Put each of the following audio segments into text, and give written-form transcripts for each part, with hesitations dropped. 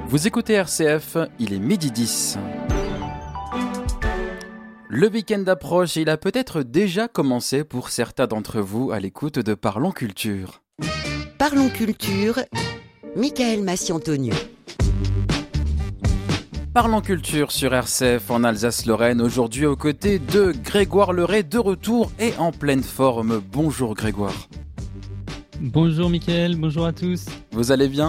Vous écoutez RCF, il est 12h10. Le week-end approche et il a peut-être déjà commencé pour certains d'entre vous à l'écoute de Parlons Culture. Parlons Culture, Michael Massiantoniu. Parlons Culture sur RCF en Alsace-Lorraine, aujourd'hui aux côtés de Grégoire Leray, de retour et en pleine forme. Bonjour Grégoire. Bonjour Michael, bonjour à tous. Vous allez bien ?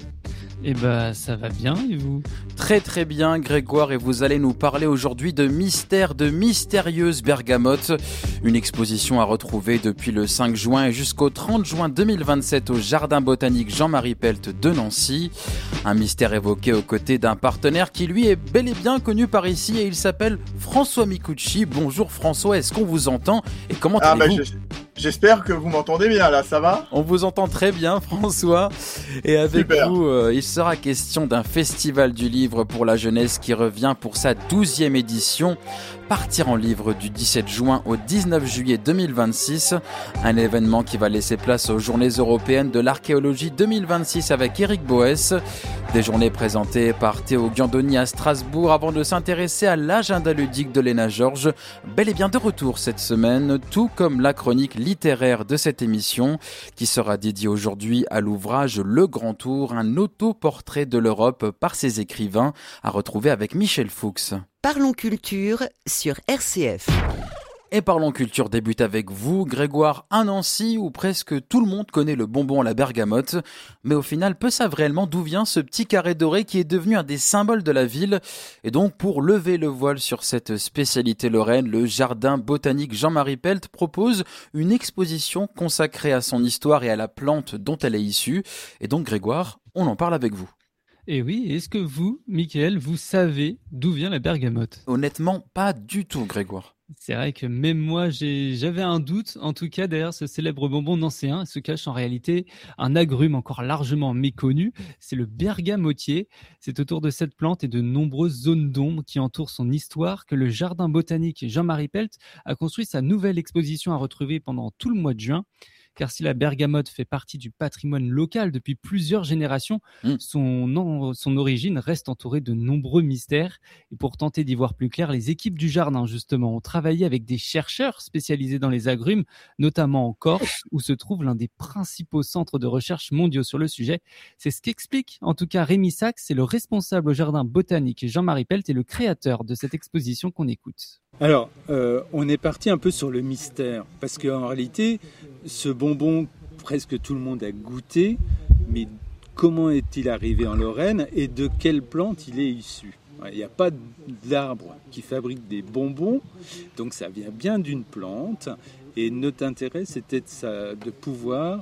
Eh ben ça va bien et vous ? Très très bien Grégoire, et vous allez nous parler aujourd'hui de mystères, de mystérieuses bergamotes. Une exposition à retrouver depuis le 5 juin et jusqu'au 30 juin 2027 au Jardin botanique Jean-Marie Pelt de Nancy. Un mystère évoqué aux côtés d'un partenaire qui lui est bel et bien connu par ici et il s'appelle François Micucci. Bonjour François, est-ce qu'on vous entend et comment allez-vous ? J'espère que vous m'entendez bien là, ça va ? On vous entend très bien François, et avec Super. vous il sera question d'un festival du livre pour la jeunesse qui revient pour sa 12e édition. Partir en livre du 17 juin au 19 juillet 2026, un événement qui va laisser place aux Journées européennes de l'archéologie 2026 avec Éric Boès. Des journées présentées par Théo Giandoni à Strasbourg avant de s'intéresser à l'agenda ludique de Léna Georges, bel et bien de retour cette semaine, tout comme la chronique littéraire de cette émission qui sera dédiée aujourd'hui à l'ouvrage Le Grand Tour, un autoportrait de l'Europe par ses écrivains, à retrouver avec Michel Fuchs. Parlons Culture sur RCF. Et Parlons Culture débute avec vous, Grégoire, à Nancy, où presque tout le monde connaît le bonbon à la bergamote. Mais au final, peu savent réellement d'où vient ce petit carré doré qui est devenu un des symboles de la ville. Et donc, pour lever le voile sur cette spécialité lorraine, le Jardin botanique Jean-Marie Pelt propose une exposition consacrée à son histoire et à la plante dont elle est issue. Et donc, Grégoire, on en parle avec vous. Et oui, est-ce que vous, Michael, vous savez d'où vient la bergamote ? Honnêtement, pas du tout, Grégoire. C'est vrai que même moi, j'avais un doute. En tout cas, derrière ce célèbre bonbon nancéen se cache en réalité un agrume encore largement méconnu. C'est le bergamotier. C'est autour de cette plante et de nombreuses zones d'ombre qui entourent son histoire que le Jardin botanique Jean-Marie Pelt a construit sa nouvelle exposition à retrouver pendant tout le mois de juin. Car si la bergamote fait partie du patrimoine local depuis plusieurs générations, son origine reste entourée de nombreux mystères. Et pour tenter d'y voir plus clair, les équipes du jardin, justement, ont travaillé avec des chercheurs spécialisés dans les agrumes, notamment en Corse, où se trouve l'un des principaux centres de recherche mondiaux sur le sujet. C'est ce qu'explique, en tout cas, Rémi Sachs, c'est le responsable au Jardin botanique Jean-Marie Pelt et le créateur de cette exposition qu'on écoute. Alors, on est parti un peu sur le mystère, parce qu'en réalité, ce bonbon, presque tout le monde a goûté, mais comment est-il arrivé en Lorraine et de quelle plante il est issu ? Il n'y a pas d'arbre qui fabrique des bonbons, donc ça vient bien d'une plante, et notre intérêt, c'était de pouvoir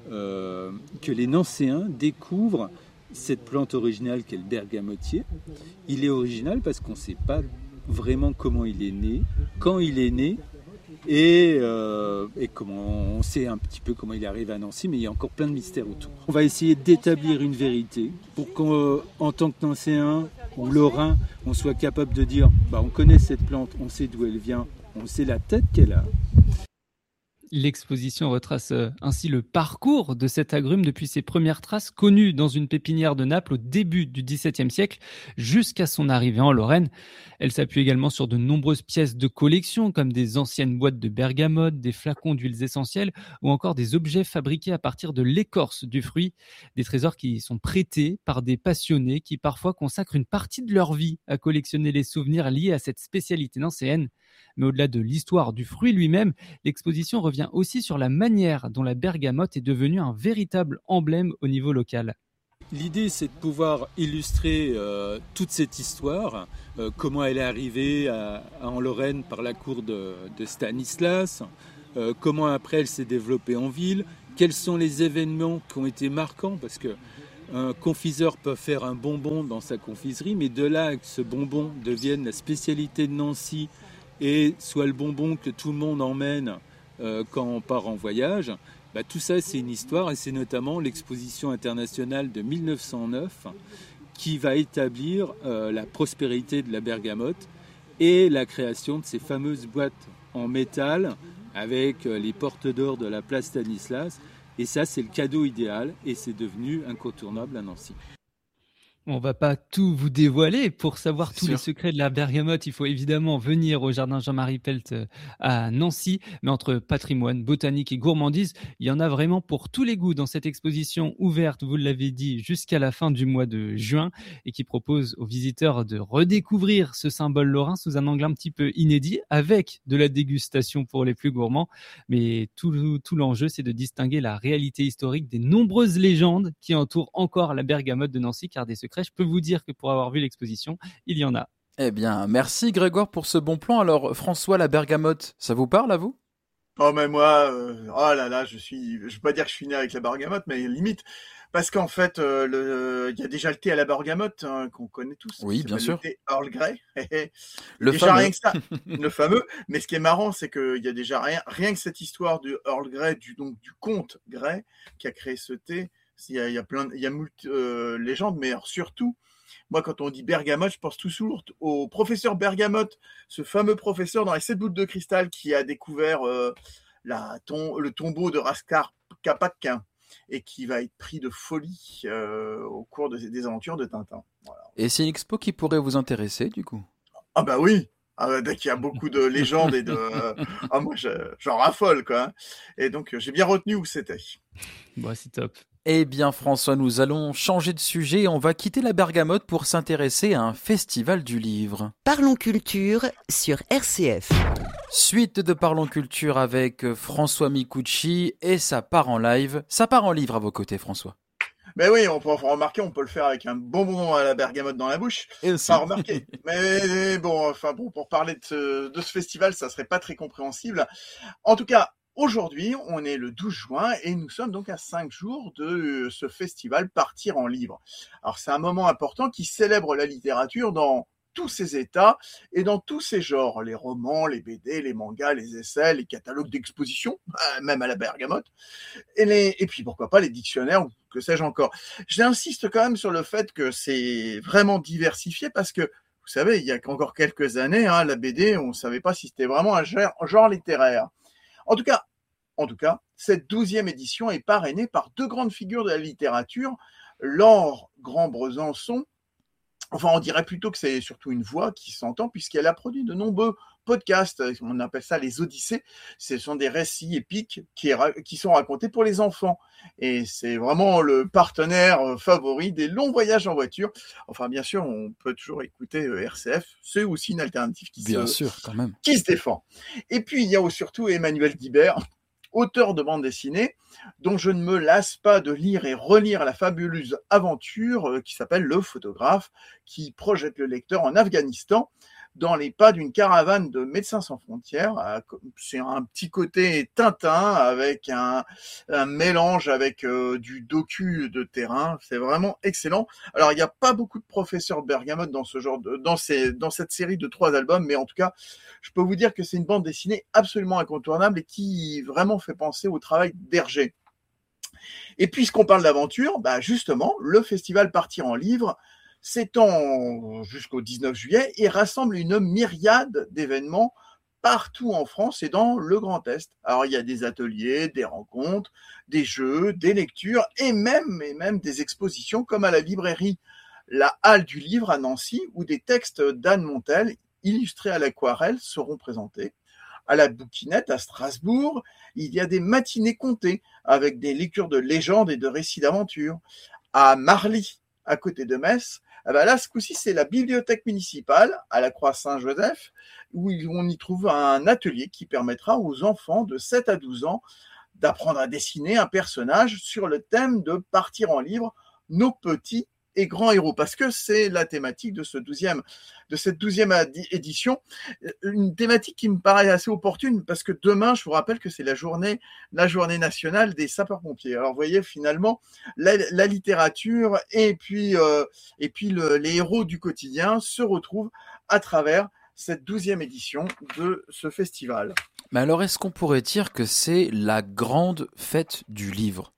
que les Nancéens découvrent cette plante originale qu'est le bergamotier. Il est original parce qu'on ne sait pas vraiment comment il est né, quand il est né et comment on sait un petit peu comment il arrive à Nancy, mais il y a encore plein de mystères autour. On va essayer d'établir une vérité pour qu'en tant que Nancéen ou Lorrain, on soit capable de dire on connaît cette plante, on sait d'où elle vient, on sait la tête qu'elle a. L'exposition retrace ainsi le parcours de cet agrume depuis ses premières traces connues dans une pépinière de Naples au début du XVIIe siècle jusqu'à son arrivée en Lorraine. Elle s'appuie également sur de nombreuses pièces de collection comme des anciennes boîtes de bergamote, des flacons d'huiles essentielles ou encore des objets fabriqués à partir de l'écorce du fruit. Des trésors qui sont prêtés par des passionnés qui parfois consacrent une partie de leur vie à collectionner les souvenirs liés à cette spécialité nancéenne. Mais au-delà de l'histoire du fruit lui-même, l'exposition revient aussi sur la manière dont la bergamote est devenue un véritable emblème au niveau local. L'idée, c'est de pouvoir illustrer toute cette histoire, comment elle est arrivée en Lorraine par la cour de Stanislas, comment après elle s'est développée en ville, quels sont les événements qui ont été marquants, parce qu'un confiseur peut faire un bonbon dans sa confiserie, mais de là que ce bonbon devienne la spécialité de Nancy et soit le bonbon que tout le monde emmène quand on part en voyage, tout ça c'est une histoire, et c'est notamment l'exposition internationale de 1909 qui va établir la prospérité de la bergamote et la création de ces fameuses boîtes en métal avec les portes d'or de la place Stanislas. Et ça, c'est le cadeau idéal et c'est devenu incontournable à Nancy. On va pas tout vous dévoiler. Pour savoir C'est tous les sûr. secrets de la bergamote, il faut évidemment venir au jardin Jean-Marie Pelt à Nancy. Mais entre patrimoine, botanique et gourmandise, il y en a vraiment pour tous les goûts dans cette exposition ouverte, vous l'avez dit, jusqu'à la fin du mois de juin et qui propose aux visiteurs de redécouvrir ce symbole lorrain sous un angle un petit peu inédit avec de la dégustation pour les plus gourmands. Mais tout l'enjeu, c'est de distinguer la réalité historique des nombreuses légendes qui entourent encore la bergamote de Nancy, car des secrets, je peux vous dire que pour avoir vu l'exposition, il y en a. Eh bien, merci Grégoire pour ce bon plan. Alors, François, la bergamote, ça vous parle à vous? Oh, mais moi, oh là là, je veux pas dire que je suis né avec la bergamote, mais limite. Parce qu'en fait, il y a déjà le thé à la bergamote, hein, qu'on connaît tous, qui Oui, bien s'appelle le sûr. thé Earl Grey. Et Le déjà fameux. rien que ça, le fameux. Mais ce qui est marrant, c'est qu'il y a déjà rien que cette histoire du Earl Grey, du comte Grey, qui a créé ce thé. Il y a moult légendes, mais alors surtout, moi, quand on dit bergamote, je pense toujours au professeur Bergamote, ce fameux professeur dans les 7 boules de cristal qui a découvert le tombeau de Raskar Kapatkin et qui va être pris de folie au cours des aventures de Tintin. Voilà. Et c'est une expo qui pourrait vous intéresser, du coup? Ah bah oui, dès qu'il y a beaucoup de légendes et de... ah moi, j'en raffole, quoi. Hein. Et donc, j'ai bien retenu où c'était. Bon, c'est top. Eh bien, François, nous allons changer de sujet et on va quitter la bergamote pour s'intéresser à un festival du livre. Parlons culture sur RCF. Suite de Parlons Culture avec François Micucci et ça part en live. Ça part en livre à vos côtés, François. Mais oui, on peut remarquer, on peut le faire avec un bonbon à la bergamote dans la bouche. Et aussi. Pas remarqué. Mais bon, pour parler de ce festival, ça serait pas très compréhensible. En tout cas, aujourd'hui, on est le 12 juin et nous sommes donc à 5 jours de ce festival Partir en livre. Alors, c'est un moment important qui célèbre la littérature dans tous ses états et dans tous ses genres, les romans, les BD, les mangas, les essais, les catalogues d'exposition, même à la bergamote, et puis pourquoi pas les dictionnaires, ou que sais-je encore. J'insiste quand même sur le fait que c'est vraiment diversifié parce que, vous savez, il y a encore quelques années, la BD, on ne savait pas si c'était vraiment un genre littéraire. En tout cas, cette 12e édition est parrainée par 2 grandes figures de la littérature, Laure Grand-Bresançon. Enfin, on dirait plutôt que c'est surtout une voix qui s'entend puisqu'elle a produit de nombreux podcasts. On appelle ça les Odyssées. Ce sont des récits épiques qui sont racontés pour les enfants. Et c'est vraiment le partenaire favori des longs voyages en voiture. Enfin, bien sûr, on peut toujours écouter RCF. C'est aussi une alternative Bien sûr, quand même. qui se défend. Et puis, il y a surtout Emmanuel Dibert, auteur de bande dessinée, dont je ne me lasse pas de lire et relire la fabuleuse aventure qui s'appelle Le Photographe, qui projette le lecteur en Afghanistan, dans les pas d'une caravane de Médecins sans frontières. C'est un petit côté Tintin avec un mélange avec du docu de terrain. C'est vraiment excellent. Alors, il n'y a pas beaucoup de professeurs Bergamote dans ce genre dans cette série de 3 albums, mais en tout cas, je peux vous dire que c'est une bande dessinée absolument incontournable et qui vraiment fait penser au travail d'Hergé. Et puisqu'on parle d'aventure, justement, le festival Partir en livre s'étend jusqu'au 19 juillet et rassemble une myriade d'événements partout en France et dans le Grand Est. Alors, il y a des ateliers, des rencontres, des jeux, des lectures et même des expositions comme à la librairie La Halle du Livre à Nancy où des textes d'Anne Montel illustrés à l'aquarelle seront présentés. À la Bouquinette à Strasbourg, il y a des matinées comptées avec des lectures de légendes et de récits d'aventure. À Marly, à côté de Metz, là, ce coup-ci, c'est la bibliothèque municipale à la Croix-Saint-Joseph, où on y trouve un atelier qui permettra aux enfants de 7 à 12 ans d'apprendre à dessiner un personnage sur le thème de Partir en livre, nos petits et grands héros, parce que c'est la thématique de cette 12e édition, une thématique qui me paraît assez opportune, parce que demain, je vous rappelle que c'est la journée nationale des sapeurs-pompiers. Alors, vous voyez, finalement, la littérature et puis les héros du quotidien se retrouvent à travers cette 12e édition de ce festival. Mais alors, est-ce qu'on pourrait dire que c'est la grande fête du livre?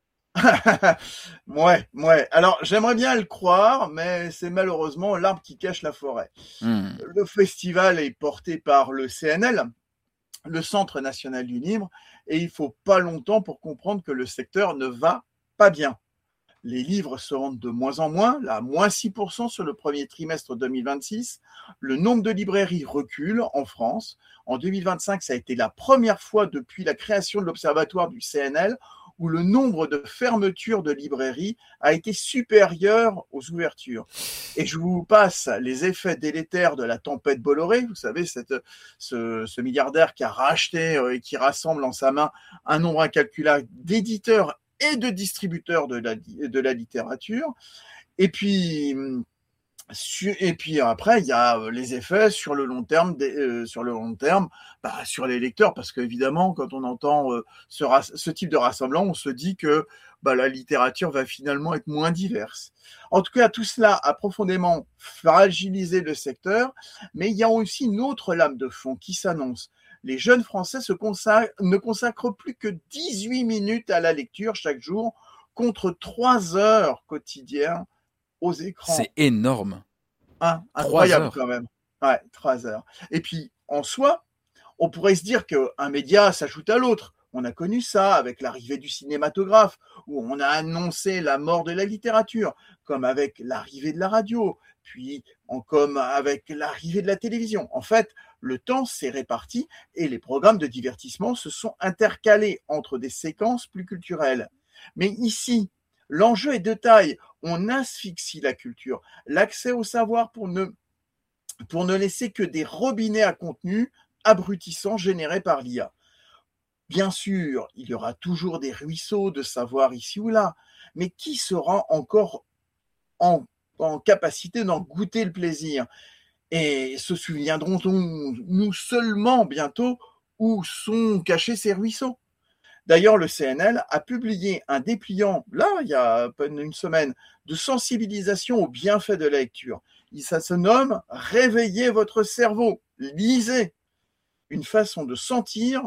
Ouais. Alors, j'aimerais bien le croire, mais c'est malheureusement l'arbre qui cache la forêt. Le festival est porté par le CNL, le Centre national du livre, et il faut pas longtemps pour comprendre que le secteur ne va pas bien. les livres se vendent de moins en moins, là, moins 6% sur le premier trimestre 2026. Le nombre de librairies recule en France. En 2025, ça a été la première fois depuis la création de l'Observatoire du CNL où le nombre de fermetures de librairies a été supérieur aux ouvertures. Et je vous passe les effets délétères de la tempête Bolloré. Vous savez, ce milliardaire qui a racheté et qui rassemble en sa main un nombre incalculable d'éditeurs et de distributeurs de la littérature. Et puis après, il y a les effets sur le long terme, sur les lecteurs, parce qu'évidemment, quand on entend ce type de rassemblement, on se dit que la littérature va finalement être moins diverse. En tout cas, tout cela a profondément fragilisé le secteur, mais il y a aussi une autre lame de fond qui s'annonce. Les jeunes Français ne consacrent plus que 18 minutes à la lecture chaque jour, contre 3 heures quotidiennes aux écrans. C'est énorme. Incroyable quand même. Ouais, 3 heures. Et puis, en soi, on pourrait se dire qu'un média s'ajoute à l'autre. On a connu ça avec l'arrivée du cinématographe, où on a annoncé la mort de la littérature, comme avec l'arrivée de la radio, puis comme avec l'arrivée de la télévision. En fait, le temps s'est réparti et les programmes de divertissement se sont intercalés entre des séquences plus culturelles. Mais ici, l'enjeu est de taille. On asphyxie la culture, l'accès au savoir pour ne laisser que des robinets à contenu abrutissants générés par l'IA. Bien sûr, il y aura toujours des ruisseaux de savoir ici ou là, mais qui sera encore en capacité d'en goûter le plaisir? Et se souviendrons-nous seulement bientôt où sont cachés ces ruisseaux? D'ailleurs, le CNL a publié un dépliant, là, il y a à peine une semaine, de sensibilisation aux bienfaits de la lecture. Ça se nomme « Réveillez votre cerveau, lisez ». Une façon de sentir,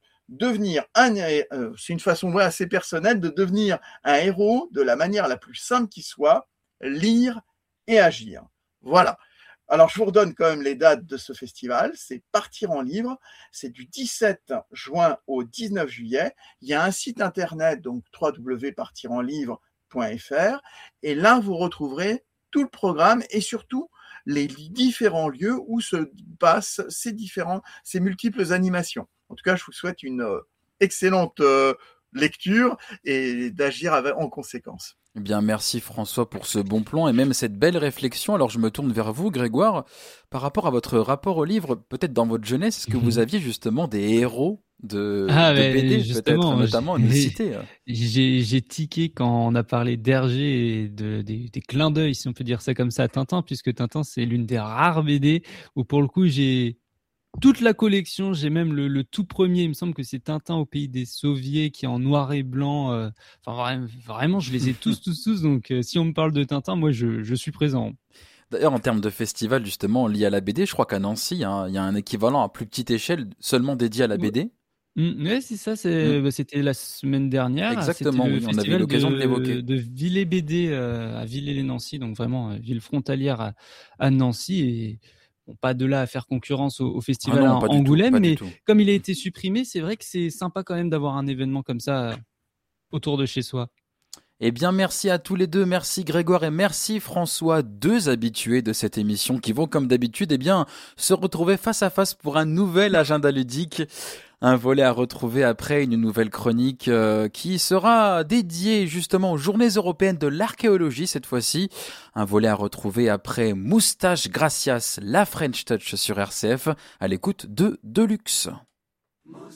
c'est une façon assez personnelle de devenir un héros de la manière la plus simple qui soit, lire et agir. Voilà. Alors, je vous redonne quand même les dates de ce festival. C'est Partir en livre. C'est du 17 juin au 19 juillet. Il y a un site internet, donc www.partirenlivre.fr. Et là, vous retrouverez tout le programme et surtout les différents lieux où se passent ces multiples animations. En tout cas, je vous souhaite une excellente lecture et d'agir en conséquence. Eh bien, merci François pour ce bon plan et même cette belle réflexion. Alors, je me tourne vers vous, Grégoire, par rapport à votre rapport au livre. Peut-être dans votre jeunesse, est-ce que vous aviez justement des héros de BD, peut-être, notamment une cité? J'ai tiqué quand on a parlé d'Hergé et des clins d'œil, si on peut dire ça comme ça, à Tintin, puisque Tintin, c'est l'une des rares BD où, pour le coup, j'ai toute la collection. J'ai même le tout premier, il me semble que c'est Tintin au pays des Soviets, qui est en noir et blanc. Vraiment, je les ai tous. Donc, si on me parle de Tintin, moi, je suis présent. D'ailleurs, en termes de festival, justement, lié à la BD, je crois qu'à Nancy, il y a un équivalent à plus petite échelle, seulement dédié à la BD. Ouais, c'est ça. C'était la semaine dernière. Exactement, oui, on avait l'occasion de l'évoquer. De Villers BD à Villers-les-Nancy, donc vraiment ville frontalière à Nancy. Et bon, pas de là à faire concurrence au festival à Angoulême, mais comme il a été supprimé, c'est vrai que c'est sympa quand même d'avoir un événement comme ça autour de chez soi. Eh bien, merci à tous les deux. Merci Grégoire et merci François, deux habitués de cette émission qui vont, comme d'habitude, se retrouver face à face pour un nouvel agenda ludique. Un volet à retrouver après une nouvelle chronique qui sera dédiée justement aux Journées européennes de l'archéologie cette fois-ci. Un volet à retrouver après Moustache Gracias, la French Touch sur RCF, à l'écoute de Deluxe.